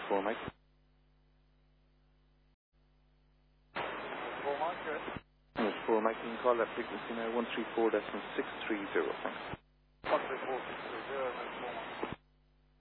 4, Mike. 4, Mike, you can call that frequency now, 134.630, thanks.